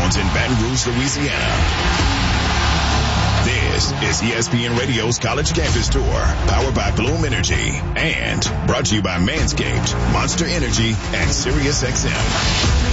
Walk-Ons in Baton Rouge, Louisiana. This is ESPN Radio's College Campus Tour, powered by Bloom Energy, and brought to you by Manscaped, Monster Energy, and SiriusXM.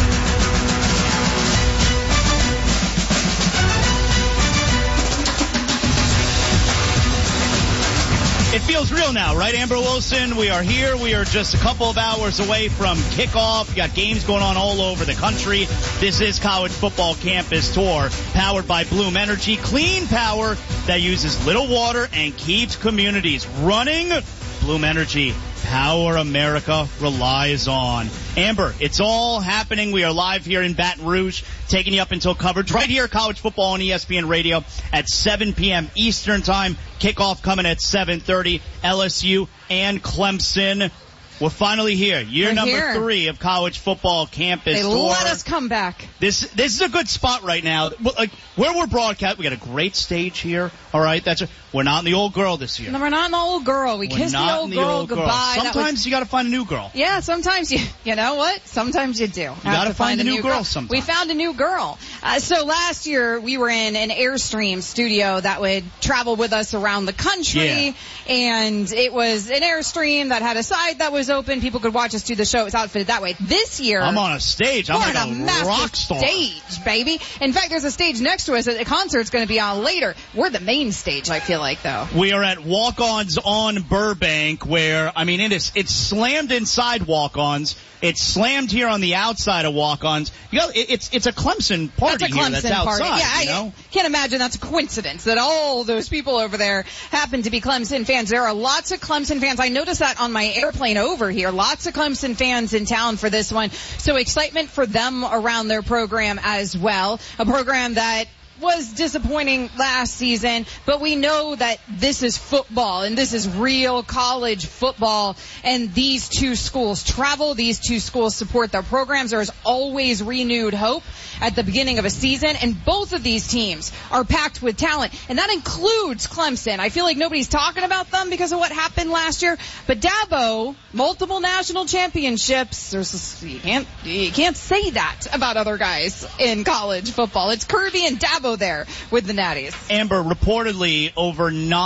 It feels real now, right, Amber Wilson? We are here. We are just a couple of hours away from kickoff. You got games going on all over the country. This is College Football Campus Tour, powered by Bloom Energy. Clean power that uses little water and keeps communities running. Bloom Energy, power America relies on. Amber, it's all happening. We are live here in Baton Rouge, taking you up until coverage right here, college football on ESPN Radio at 7 p.m. Eastern Time. Kickoff coming at 7:30. LSU and Clemson. We're finally here. Year number 3 of College Football Campus They Tour. let us come back. This is a good spot right now. Like where we're broadcast, we got a great stage here. All right, we're not in the old girl this year. No, we're not in the old girl. We kissed the old girl goodbye. Sometimes you got to find a new girl. Yeah, sometimes you know what? Sometimes you do. You got to find a new girl sometimes. We found a new girl. So last year we were in an Airstream studio that would travel with us around the country, and it was an Airstream that had a side that was open. People could watch us do the show. It was outfitted that way. This year, I'm on a stage. I'm like a rock star. Stage, baby. In fact, there's a stage next to us that the concert's going to be on later. We're the main stage, I feel like, though. We are at Walk-Ons on Burbank, where, I mean, it's slammed inside Walk-Ons. It's slammed here on the outside of Walk-Ons. You know, it's a Clemson party here that's outside. Yeah, you know? I can't imagine that's a coincidence that all those people over there happen to be Clemson fans. There are lots of Clemson fans. I noticed that on my airplane over here. Lots of Clemson fans in town for this one. So excitement for them around their program as well. A program that was disappointing last season, but we know that this is football and this is real college football, and these two schools travel, these two schools support their programs. There is always renewed hope at the beginning of a season, and both of these teams are packed with talent, and that includes Clemson. I feel like nobody's talking about them because of what happened last year, but Dabo, multiple national championships. You can't say that about other guys in college football. It's Kirby and Dabo there with the Natties. Amber, reportedly over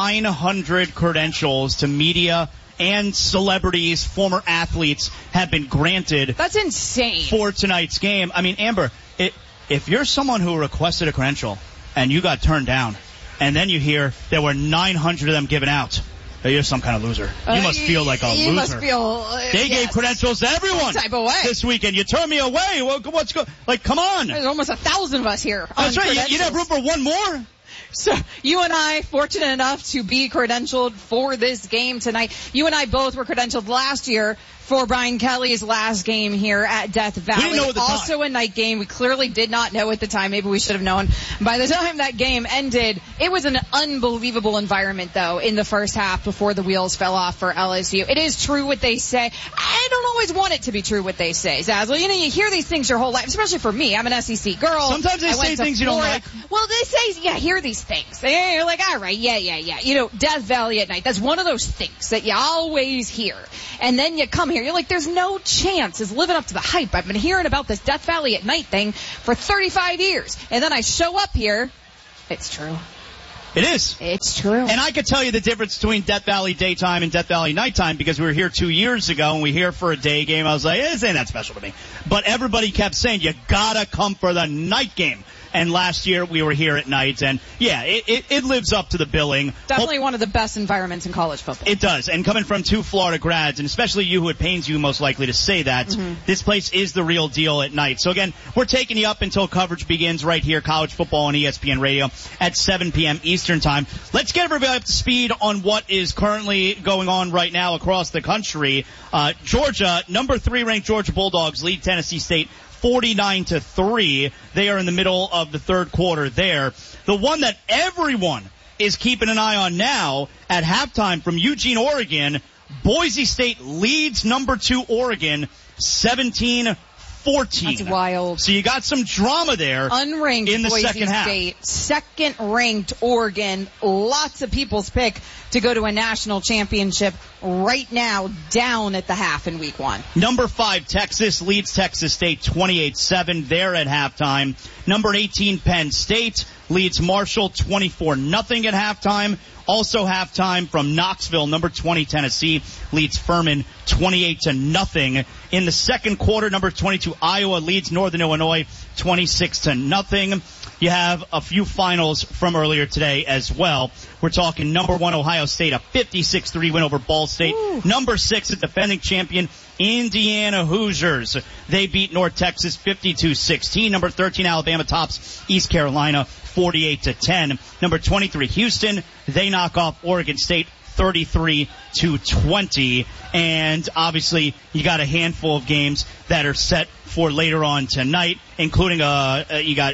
900 credentials to media and celebrities, former athletes, have been granted. That's insane. For tonight's game. I mean, Amber, if you're someone who requested a credential and you got turned down, and then you hear there were 900 of them given out, you're some kind of loser. You must feel like a loser. You must feel, they gave credentials to everyone type of way this weekend. You turn me away. What's going? Like, come on. There's almost 1,000 of us here. That's right. You have room for one more. So you and I, fortunate enough to be credentialed for this game tonight. You and I both were credentialed last year for Brian Kelly's last game here at Death Valley. We didn't know at the time. Also a night game. We clearly did not know at the time. Maybe we should have known. By the time that game ended, it was an unbelievable environment, though, in the first half before the wheels fell off for LSU. It is true what they say. I don't always want it to be true what they say, Zazzle. You know, you hear these things your whole life, especially for me. I'm an SEC girl. Sometimes they say things you don't like. Well, they say, hear these things. You're like, all right, yeah. You know, Death Valley at night. That's one of those things that you always hear. And then you come here. You're like, there's no chance it's living up to the hype. I've been hearing about this Death Valley at night thing for 35 years. And then I show up here. It's true. It is. It's true. And I could tell you the difference between Death Valley daytime and Death Valley nighttime because we were here 2 years ago and we here for a day game. I was like, this ain't that special to me. But everybody kept saying, you gotta come for the night game. And last year we were here at night, and yeah, it lives up to the billing. Definitely one of the best environments in college football. It does, and coming from two Florida grads, and especially you who it pains you most likely to say that, this place is the real deal at night. So again, we're taking you up until coverage begins right here, college football on ESPN Radio at 7 p.m. Eastern Time. Let's get everybody up to speed on what is currently going on right now across the country. Georgia, number 3 ranked Georgia Bulldogs lead Tennessee State 49-3. They are in the middle of the third quarter there. The one that everyone is keeping an eye on now at halftime from Eugene, Oregon, Boise State leads number 2 Oregon 17-14. 14. That's wild. So you got some drama there. Unranked in the Boise second half. State, second-ranked Oregon. Lots of people's pick to go to a national championship right now, down at the half in week 1. Number 5, Texas leads Texas State 28-7 there at halftime. Number 18, Penn State leads Marshall 24-0 at halftime. Also halftime from Knoxville, number 20, Tennessee leads Furman 28-0. In the second quarter, number 22, Iowa leads Northern Illinois 26-0. You have a few finals from earlier today as well. We're talking number 1, Ohio State, a 56-3 win over Ball State. Ooh. Number 6, the defending champion, Indiana Hoosiers. They beat North Texas 52-16. Number 13, Alabama tops East Carolina 48-10. Number 23, Houston. They knock off Oregon State 33-20. And obviously, you got a handful of games that are set for later on tonight, including you got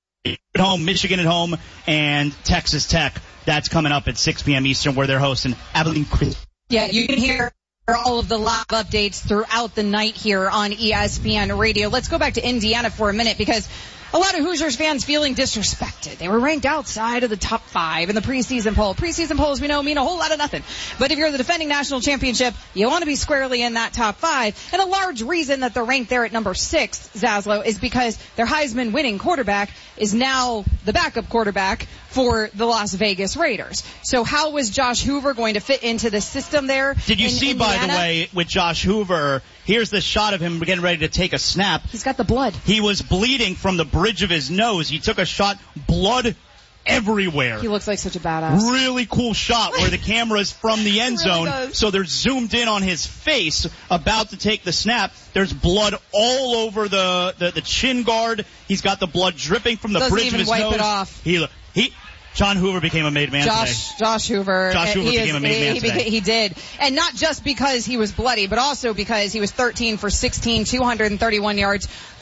at home, Michigan at home, and Texas Tech. That's coming up at 6 p.m. Eastern, where they're hosting Abilene Christian. Yeah, you can hear all of the live updates throughout the night here on ESPN Radio. Let's go back to Indiana for a minute, because a lot of Hoosiers fans feeling disrespected. They were ranked outside of the top 5 in the preseason poll. Preseason polls, we know, mean a whole lot of nothing. But if you're the defending national championship, you want to be squarely in that top 5. And a large reason that they're ranked there at number 6, Zaslow, is because their Heisman winning quarterback is now the backup quarterback for the Las Vegas Raiders. So how was Josh Hoover going to fit into the system there? Did you see, Indiana? by the way, with Josh Hoover, here's the shot of him getting ready to take a snap. He's got the blood. He was bleeding from the bridge of his nose. He took a shot, blood everywhere. He looks like such a badass. Really cool shot where the camera's from the end zone, really so they're zoomed in on his face about to take the snap. There's blood all over the chin guard. He's got the blood dripping from the bridge of his nose. Doesn't even wipe it off. John Hoover became a made man today. Josh Hoover. Josh Hoover became a made man today. He did. And not just because he was bloody, but also because he was 13 for 16, 231 yards,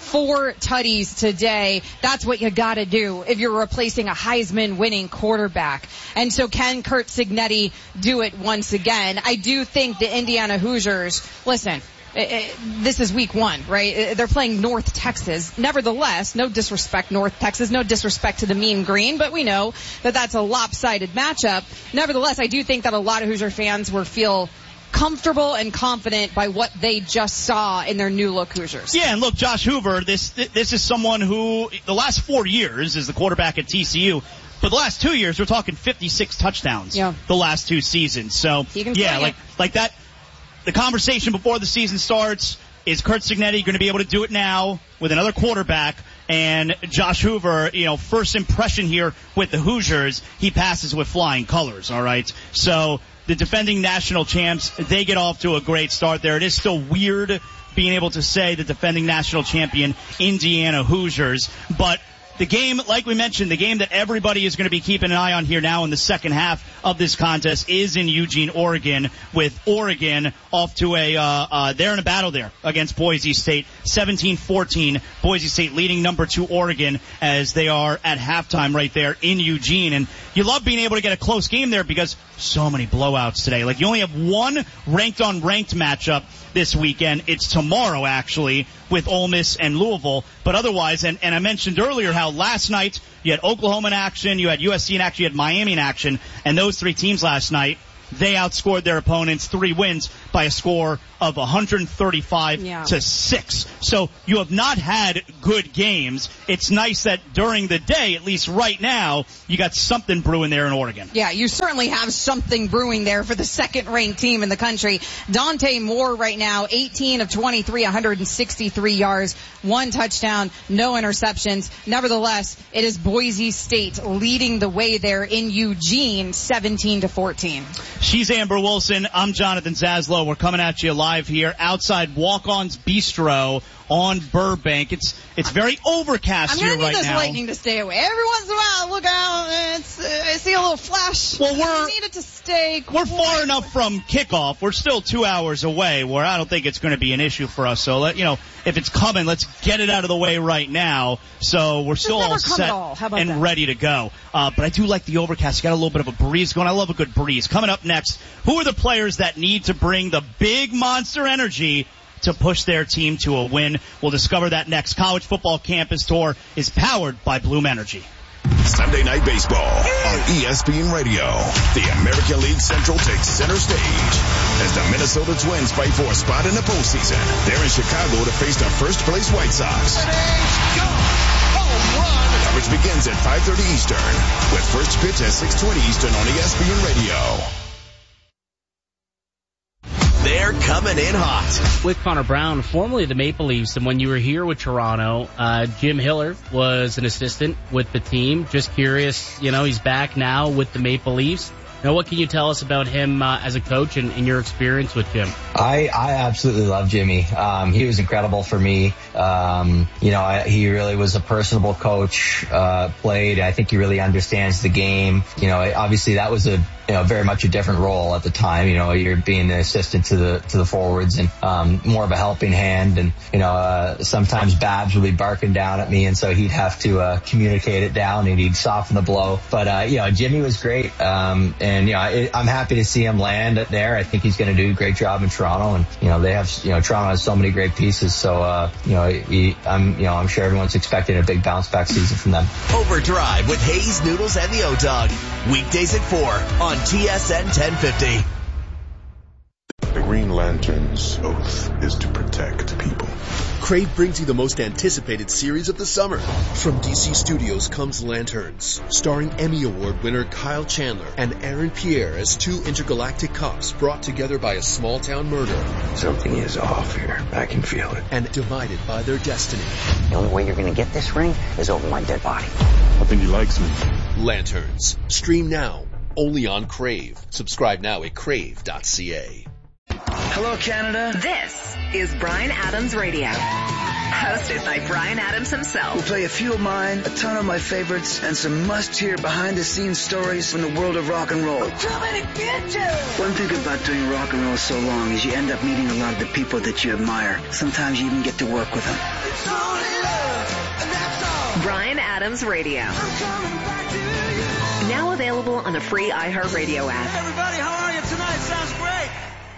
4 tutties today. That's what you gotta do if you're replacing a Heisman winning quarterback. And so can Curt Cignetti do it once again? I do think the Indiana Hoosiers, listen, this is week 1, right? They're playing North Texas. Nevertheless, no disrespect, North Texas, no disrespect to the Mean Green, but we know that that's a lopsided matchup. Nevertheless, I do think that a lot of Hoosier fans will feel comfortable and confident by what they just saw in their new look Hoosiers. Yeah, and look, Josh Hoover, this is someone who the last 4 years is the quarterback at TCU. But the last 2 years, we're talking 56 touchdowns. Yeah. The last 2 seasons. So, yeah, like that. The conversation before the season starts, is Curt Cignetti going to be able to do it now with another quarterback? And Josh Hoover, first impression here with the Hoosiers, he passes with flying colors, all right? So the defending national champs, they get off to a great start there. It is still weird being able to say the defending national champion Indiana Hoosiers, but the game, like we mentioned, the game that everybody is going to be keeping an eye on here now in the second half of this contest is in Eugene, Oregon, with Oregon off to they're in a battle there against Boise State. 17-14, Boise State leading number 2 Oregon as they are at halftime right there in Eugene. And you love being able to get a close game there because so many blowouts today. Like, you only have one ranked-on-ranked matchup this weekend. It's tomorrow, actually, with Ole Miss and Louisville. But otherwise, and I mentioned earlier how last night you had Oklahoma in action, you had USC in action, you had Miami in action, and those 3 teams last night, they outscored their opponents 3 wins by a score of 135-6. So you have not had good games. It's nice that during the day, at least right now, you got something brewing there in Oregon. Yeah, you certainly have something brewing there for the second-ranked team in the country. Dante Moore right now, 18 of 23, 163 yards, 1 touchdown, no interceptions. Nevertheless, it is Boise State leading the way there in Eugene, 17-14. She's Amber Wilson. I'm Jonathan Zaslow. We're coming at you live here outside Walk-On's Bistro on Burbank. It's very overcast here right now. I'm going to need this lightning to stay away. Every once in a while, look out. I see a little flash. Well, I need it to stay cool. We're far enough from kickoff. We're still 2 hours away where I don't think it's going to be an issue for us. So, if it's coming, let's get it out of the way right now. So we're still all set and ready to go. But I do like the overcast. You got a little bit of a breeze going. I love a good breeze. Coming up next, who are the players that need to bring the big monster energy to push their team to a win. We'll discover that next. College Football Campus Tour is powered by Bloom Energy. Sunday Night Baseball on ESPN Radio. The American League Central takes center stage as the Minnesota Twins fight for a spot in the postseason. They're in Chicago to face the first-place White Sox. Coverage begins at 5:30 Eastern with first pitch at 6:20 Eastern on ESPN Radio. They're coming in hot. With Connor Brown, formerly the Maple Leafs, and when you were here with Toronto, Jim Hiller was an assistant with the team. Just curious, he's back now with the Maple Leafs. Now, what can you tell us about him as a coach and your experience with Jim? I absolutely love Jimmy. He was incredible for me. He really was a personable coach, played. I think he really understands the game. Obviously that was very much a different role at the time. You're being the assistant to the forwards and more of a helping hand. And sometimes Babs would be barking down at me, and so he'd have to communicate it down, and he'd soften the blow. But Jimmy was great. I'm happy to see him land there. I think he's going to do a great job in Toronto, and they have Toronto has so many great pieces. So I'm sure everyone's expecting a big bounce back season from them. Overdrive with Hayes, Noodles, and the O-Dog. Weekdays at 4 on TSN 1050. The Green Lantern's oath is to protect people. Crave brings you the most anticipated series of the summer. From DC Studios comes Lanterns, starring Emmy Award winner Kyle Chandler and Aaron Pierre as two intergalactic cops brought together by a small-town murder. Something is off here. I can feel it. And divided by their destiny. The only way you're going to get this ring is over my dead body. I think he likes me. Lanterns. Stream now. Only on Crave. Subscribe now at crave.ca. Hello, Canada. This is Bryan Adams Radio, hosted by Bryan Adams himself. We'll play a few of mine, a ton of my favorites, and some must-hear behind-the-scenes stories from the world of rock and roll. Too many bitches! One thing about doing rock and roll so long is you end up meeting a lot of the people that you admire. Sometimes you even get to work with them. It's only love, and that's all. Bryan Adams Radio. I'm coming back to you. Now available on the free iHeartRadio app. Hey, everybody, how are you tonight? Sounds great.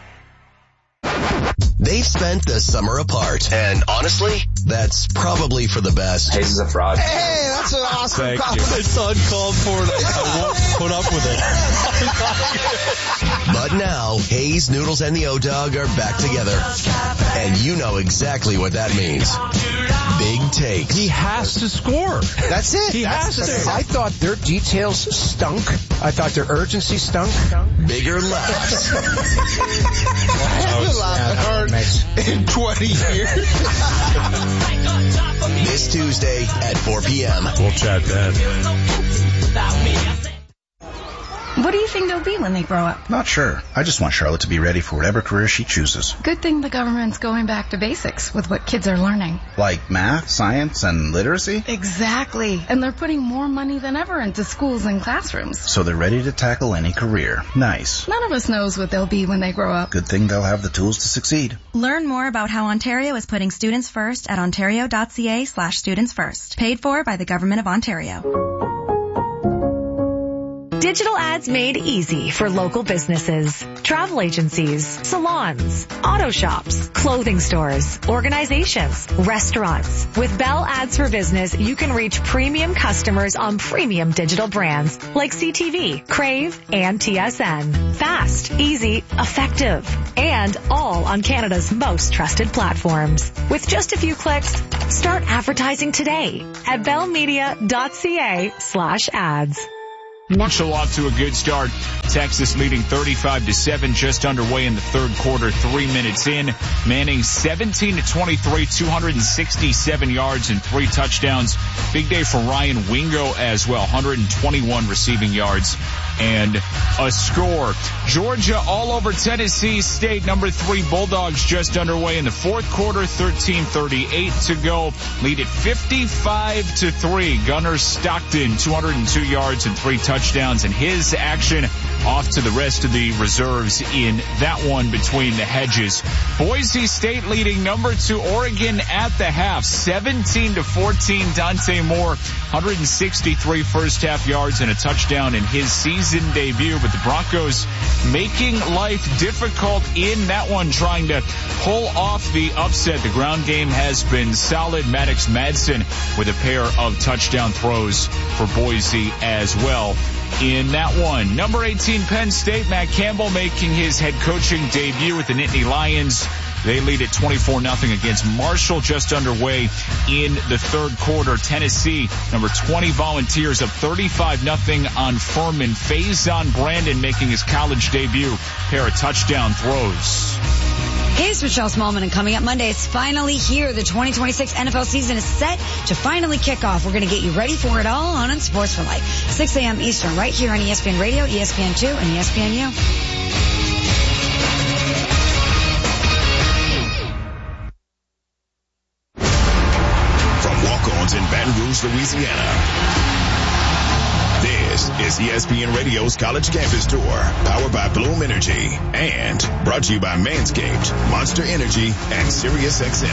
They've spent the summer apart, and honestly, that's probably for the best. Hayes is a fraud. Hey, that's an awesome compliment. It's uncalled for. I won't put up with it. But now, Hayes, Noodles, and the O-Dog are back together. And you know exactly what that means. Big takes. He has to score. That's it. He has to. I thought their details stunk. I thought their urgency stunk. Bigger laughs. In 20 years. This Tuesday at 4 p.m. We'll chat then. What do you think they'll be when they grow up? Not sure. I just want Charlotte to be ready for whatever career she chooses. Good thing the government's going back to basics with what kids are learning. Like math, science, and literacy? Exactly. And they're putting more money than ever into schools and classrooms. So they're ready to tackle any career. Nice. None of us knows what they'll be when they grow up. Good thing they'll have the tools to succeed. Learn more about how Ontario is putting students first at ontario.ca/students first. Paid for by the Government of Ontario. Digital ads made easy for local businesses, travel agencies, salons, auto shops, clothing stores, organizations, restaurants. With Bell Ads for Business, you can reach premium customers on premium digital brands like CTV, Crave, and TSN. Fast, easy, effective, and all on Canada's most trusted platforms. With just a few clicks, start advertising today at bellmedia.ca/ads. Marshall off to a good start. Texas leading 35-7, just underway in the third quarter, 3 minutes in. Manning 17-23, 267 yards and 3 touchdowns. Big day for Ryan Wingo as well, 121 receiving yards and a score. Georgia all over Tennessee State. Number 3 Bulldogs just underway in the fourth quarter, 13:38 to go. Lead at 55-3. Gunnar Stockton, 202 yards and 3 touchdowns, and his action Off to the rest of the reserves in that one between the hedges. Boise State leading number 2 Oregon at the half, 17-14. Dante Moore, 163 first half yards and a touchdown in his season debut. But the Broncos making life difficult in that one, trying to pull off the upset. The ground game has been solid. Maddox Madsen with a pair of touchdown throws for Boise as well. In that one, number 18 Penn State, Matt Campbell making his head coaching debut with the Nittany Lions. They lead at 24-0 against Marshall, just underway in the third quarter. Tennessee, number 20 Volunteers up 35-0 on Furman. Faison Brandon making his college debut, pair of touchdown throws. Hey, it's Michelle Smallman, and coming up Monday, it's finally here. The 2026 NFL season is set to finally kick off. We're going to get you ready for it all on Sports for Life, 6 a.m. Eastern, right here on ESPN Radio, ESPN2, and ESPNU. From walk-ons in Baton Rouge, Louisiana, this is ESPN Radio's College Campus Tour, powered by Bloom Energy, and brought to you by Manscaped, Monster Energy, and SiriusXM.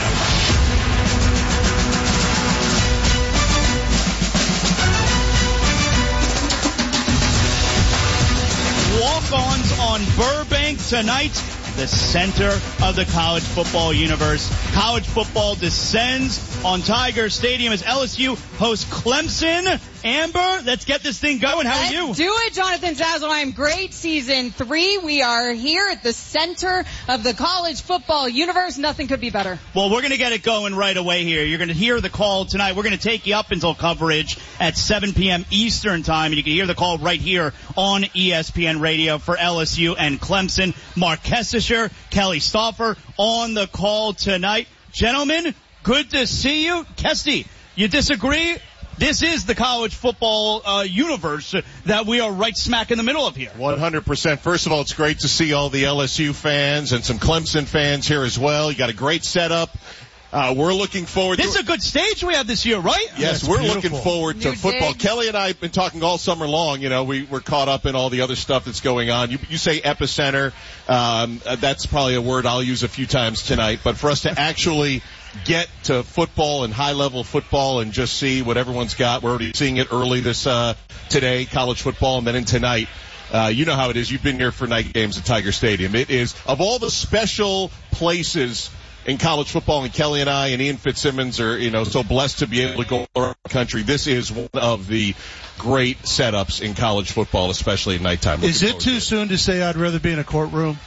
Walk-ons on Burbank tonight, the center of the college football universe. College football descends on Tiger Stadium as LSU hosts Clemson. Amber, let's get this thing going. How are you? Let's do it, Jonathan Zazzle. I'm great. Season 3. We are here at the center of the college football universe. Nothing could be better. Well, we're going to get it going right away here. You're going to hear the call tonight. We're going to take you up until coverage at 7 p.m. Eastern time. And you can hear the call right here on ESPN Radio for LSU and Clemson. Mark Kessisher, Kelly Stauffer on the call tonight. Gentlemen, good to see you. Kesty, you disagree? This is the college football universe that we are right smack in the middle of here. 100%. First of all, it's great to see all the LSU fans and some Clemson fans here as well. You got a great setup. We're looking forward to This is a good stage we have this year, right? Yes, we're looking forward to football. Kelly and I have been talking all summer long. You know, we're caught up in all the other stuff that's going on. You say epicenter. That's probably a word I'll use a few times tonight. But for us to actually get to football and high-level football and just see what everyone's got. We're already seeing it early today, college football, and then in tonight. You know how it is. You've been here for night games at Tiger Stadium. It is, of all the special places in college football, and Kelly and I and Ian Fitzsimmons are, so blessed to be able to go around the country. This is one of the great setups in college football, especially at nighttime. Is it too soon to say I'd rather be in a courtroom?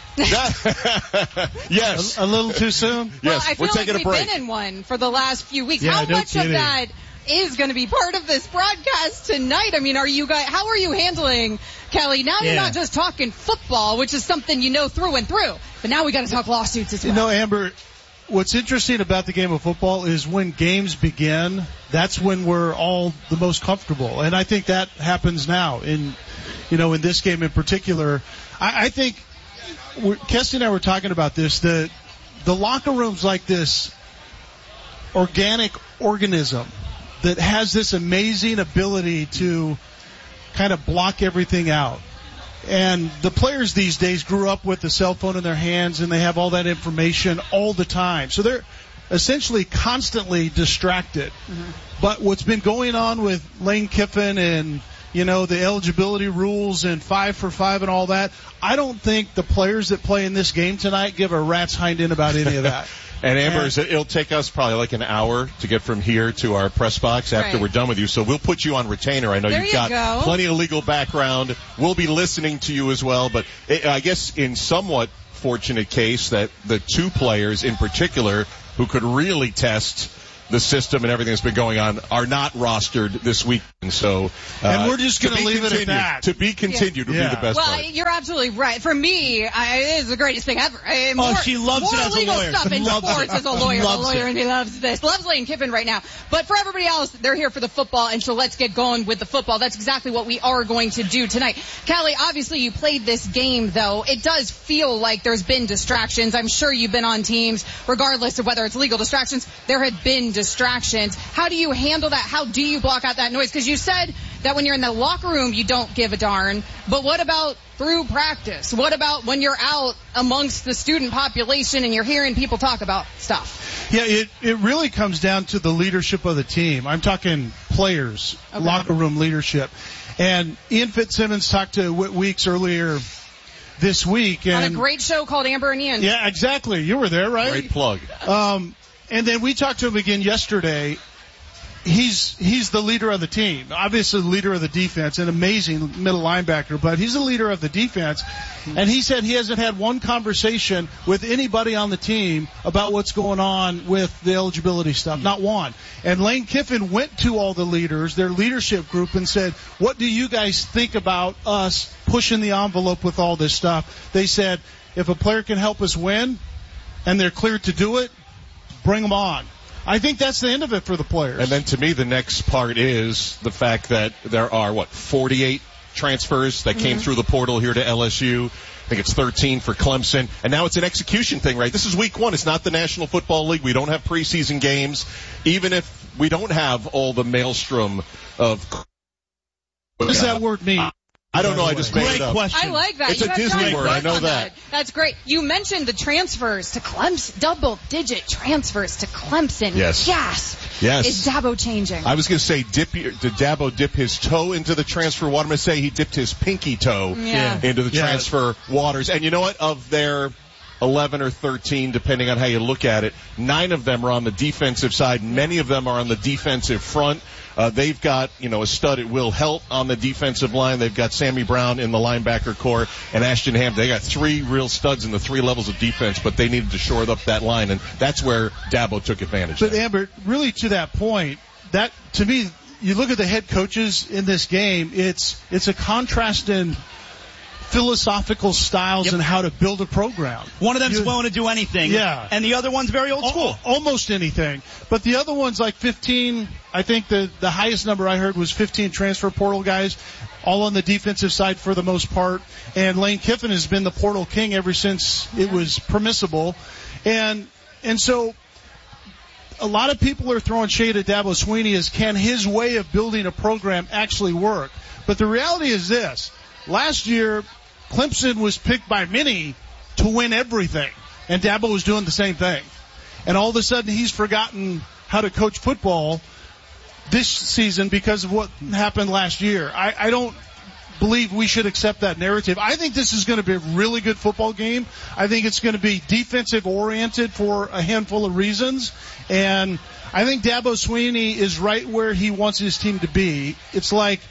Yes. A little too soon? Well, Yes, I feel we're taking like a break. we've been in one for the last few weeks. Yeah, How no much kidding. of that is going to be part of this broadcast tonight? I mean, how are you handling, Kelly? Now you're not just talking football, which is something you know through and through, but now we got to talk lawsuits as well. Amber, what's interesting about the game of football is when games begin, that's when we're all the most comfortable. And I think that happens now in this game in particular. I think Kesty and I were talking about this, the locker room's like this organic organism that has this amazing ability to kind of block everything out. And the players these days grew up with a cell phone in their hands, and they have all that information all the time. So they're essentially constantly distracted. Mm-hmm. But what's been going on with Lane Kiffin and, the eligibility rules and 5 for 5 and all that, I don't think the players that play in this game tonight give a rat's hind end about any of that. And Amber, it'll take us probably like an hour to get from here to our press box after we're done with you. So we'll put you on retainer. I know you've got plenty of legal background. We'll be listening to you as well. But I guess in somewhat fortunate case that the two players in particular who could really test the system and everything that's been going on are not rostered this week. So, and we're just going to leave it at that. To be continued would be the best part. Well, you're absolutely right. For me, it is the greatest thing ever. She loves it as a legal lawyer. Stuff in sports as a lawyer, and he loves this. Loves Lane Kiffin right now. But for everybody else, they're here for the football, and so let's get going with the football. That's exactly what we are going to do tonight. Callie, obviously you played this game, though. It does feel like there's been distractions. I'm sure you've been on teams, regardless of whether it's legal distractions, there have been distractions. How do you handle that? How do you block out that noise? Because you said that when you're in the locker room, you don't give a darn. But what about through practice? What about when you're out amongst the student population and you're hearing people talk about stuff? Yeah, it really comes down to the leadership of the team. I'm talking players, locker room leadership. And Ian Fitzsimmons talked to Whit Weeks earlier this week. And on a great show called Amber and Ian. Yeah, exactly. You were there, right? Great plug. And then we talked to him again yesterday. He's the leader of the team. Obviously the leader of the defense, an amazing middle linebacker, but he's the leader of the defense. And he said he hasn't had one conversation with anybody on the team about what's going on with the eligibility stuff. Not one. And Lane Kiffin went to all the leaders, their leadership group, and said, what do you guys think about us pushing the envelope with all this stuff? They said, if a player can help us win and they're cleared to do it, bring them on. I think that's the end of it for the players. And then to me, the next part is the fact that there are, 48 transfers that came through the portal here to LSU. I think it's 13 for Clemson. And now it's an execution thing, right? This is week 1. It's not the National Football League. We don't have preseason games. Even if we don't have all the maelstrom of... What does that word mean? I don't know. I just made it up. Question. I like that. It's a Disney word. I know that. That's great. You mentioned the transfers to Clemson, double-digit transfers to Clemson. Yes. Gasp. Yes. Is Dabo changing? I was going to say, did Dabo dip his toe into the transfer water? I'm going to say he dipped his pinky toe into the transfer waters. And you know what? Of their 11 or 13, depending on how you look at it, 9 of them are on the defensive side. Many of them are on the defensive front. They've got, a stud at Will Helt on the defensive line. They've got Sammy Brown in the linebacker core and Ashton Hamm. They got 3 real studs in the 3 levels of defense, but they needed to shore up that line, and that's where Dabo took advantage. But Amber, really to that point, that to me, you look at the head coaches in this game, it's a contrast in philosophical styles and how to build a program. One of them's willing to do anything. Yeah. And the other one's very old school. Almost anything. But the other one's like 15, I think the highest number I heard was 15 transfer portal guys, all on the defensive side for the most part. And Lane Kiffin has been the portal king ever since it was permissible. And so a lot of people are throwing shade at Dabo Swinney as can his way of building a program actually work. But the reality is this. Last year, Clemson was picked by many to win everything, and Dabo was doing the same thing. And all of a sudden, he's forgotten how to coach football this season because of what happened last year. I don't believe we should accept that narrative. I think this is going to be a really good football game. I think it's going to be defensive-oriented for a handful of reasons, and I think Dabo Swinney is right where he wants his team to be. It's like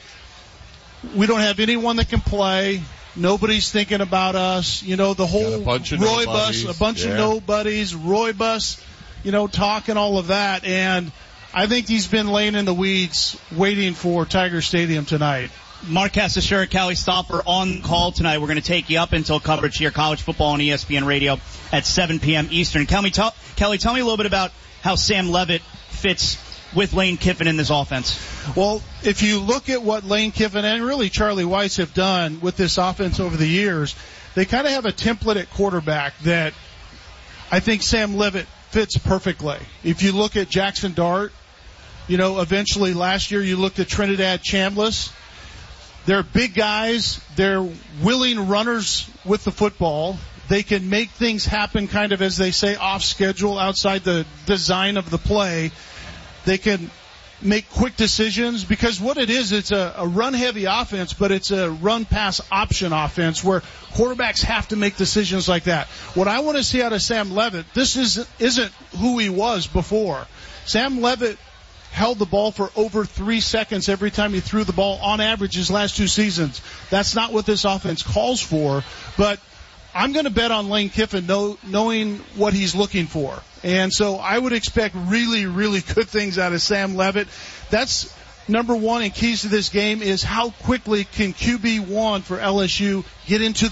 we don't have anyone that can play. Nobody's thinking about us. The whole Roy bus, a bunch of nobodies, Roy bus, talk and all of that. And I think he's been laying in the weeds waiting for Tiger Stadium tonight. Mark Cassashera, Callie Stopper on call tonight. We're going to take you up until coverage here, college football on ESPN Radio at 7 p.m. Eastern. Kelly, tell me a little bit about how Sam Leavitt fits with Lane Kiffin in this offense. Well, if you look at what Lane Kiffin and really Charlie Weis have done with this offense over the years, they kind of have a template at quarterback that I think Sam Leavitt fits perfectly. If you look at Jackson Dart, eventually last year you looked at Trinidad Chambliss. They're big guys. They're willing runners with the football. They can make things happen kind of, as they say, off schedule, outside the design of the play. They can make quick decisions because what it is, it's a run-heavy offense, but it's a run-pass option offense where quarterbacks have to make decisions like that. What I want to see out of Sam Leavitt, this isn't who he was before. Sam Leavitt held the ball for over 3 seconds every time he threw the ball on average his last 2 seasons. That's not what this offense calls for, but I'm going to bet on Lane Kiffin knowing what he's looking for. And so I would expect really, really good things out of Sam Leavitt. That's number one and keys to this game is how quickly can QB1 for LSU get into